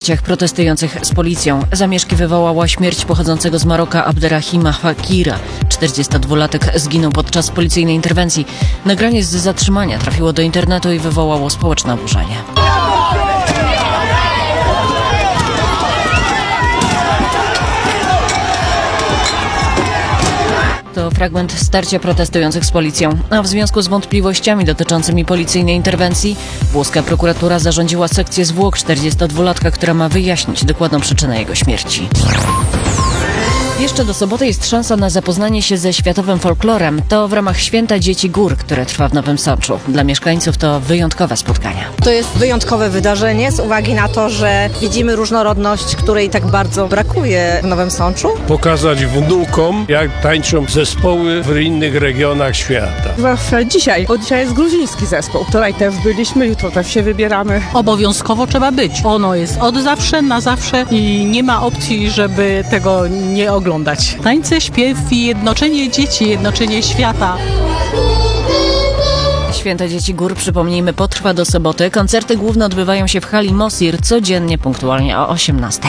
starciach protestujących z policją. Zamieszki wywołała śmierć pochodzącego z Maroka Abderrahima Fakira. 42-latek zginął podczas policyjnej interwencji. Nagranie z zatrzymania trafiło do internetu i wywołało społeczne oburzenie. To fragment starcia protestujących z policją. A w związku z wątpliwościami dotyczącymi policyjnej interwencji, włoska prokuratura zarządziła sekcję zwłok 42-latka, która ma wyjaśnić dokładną przyczynę jego śmierci. Jeszcze do soboty jest szansa na zapoznanie się ze światowym folklorem. To w ramach Święta Dzieci Gór, które trwa w Nowym Sączu. Dla mieszkańców to wyjątkowe spotkania. To jest wyjątkowe wydarzenie z uwagi na to, że widzimy różnorodność, której tak bardzo brakuje w Nowym Sączu. Pokazać wnukom, jak tańczą zespoły w innych regionach świata. Zwłaszcza dzisiaj, bo dzisiaj jest gruziński zespół. Wczoraj też byliśmy, jutro też się wybieramy. Obowiązkowo trzeba być. Ono jest od zawsze, na zawsze i nie ma opcji, żeby tego nie oglądać. Tańce, śpiew i jednoczenie dzieci, jednoczenie świata. Święto Dzieci Gór, przypomnijmy, potrwa do soboty. Koncerty główne odbywają się w hali Mosir codziennie punktualnie o 18:00.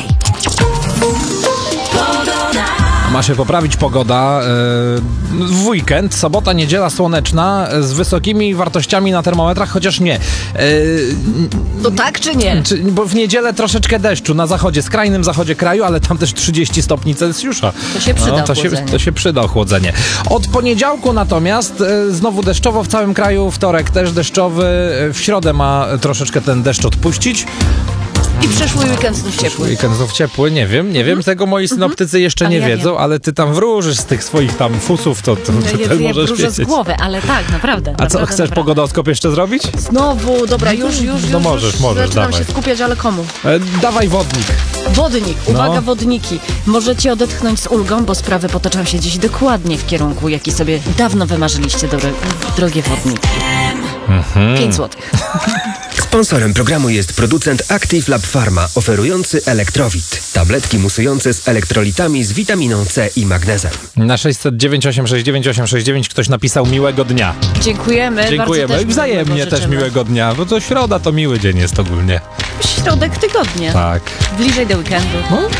Ma się poprawić pogoda w weekend, sobota, niedziela słoneczna z wysokimi wartościami na termometrach, chociaż nie. To tak czy nie? Bo w niedzielę troszeczkę deszczu na zachodzie, skrajnym zachodzie kraju, ale tam też 30 stopni Celsjusza. To się przyda ochłodzenie. To się przyda ochłodzenie. Od poniedziałku natomiast znowu deszczowo w całym kraju, wtorek też deszczowy, w środę ma troszeczkę ten deszcz odpuścić. I przyszły weekend znów ciepły. Weekend znów ciepły, nie wiem, tego moi synoptycy jeszcze Ale nie ja wiedzą, wiem. ale ty tam wróżysz z tych swoich tam fusów, to Ja możesz wróżę z wiedzieć. głowy, ale tak, naprawdę. A co, chcesz pogodoskop jeszcze zrobić? Znowu, dobra, już. No możesz, Zaczynam dawaj. się skupiać, ale komu? Dawaj wodnik. Wodnik, uwaga, No. wodniki. Możecie odetchnąć z ulgą, bo sprawy potoczą się dziś dokładnie w kierunku, jaki sobie dawno wymarzyliście, drogie wodniki. 5 złotych. Sponsorem programu jest producent Active Lab Pharma, oferujący Elektrowit. Tabletki musujące z elektrolitami z witaminą C i magnezem. Na 609 869 869 ktoś napisał miłego dnia. Dziękujemy. Dziękujemy. Bardzo też Wzajemnie miłego też życzymy. miłego dnia, bo to środa to miły dzień jest ogólnie. Środek tygodnia. Tak. Bliżej do weekendu. No,